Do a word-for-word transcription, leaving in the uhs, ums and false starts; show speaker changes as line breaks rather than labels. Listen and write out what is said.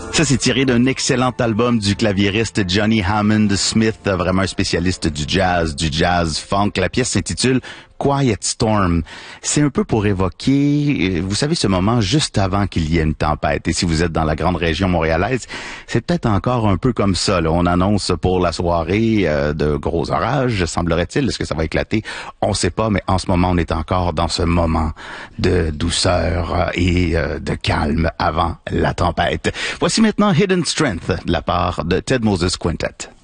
Ça, c'est tiré d'un excellent album du claviériste Johnny Hammond Smith, vraiment un spécialiste du jazz, du jazz funk. La pièce s'intitule Quiet Storm. C'est un peu pour évoquer, vous savez, ce moment juste avant qu'il y ait une tempête. Et si vous êtes dans la grande région montréalaise, c'est peut-être encore un peu comme ça, là. On annonce pour la soirée euh, de gros orages, semblerait-il. Est-ce que ça va éclater? On sait pas, mais en ce moment, on est encore dans ce moment de douceur et euh, de calme avant la tempête. Voici maintenant Hidden Strength de la part de Ted Moses Quintet.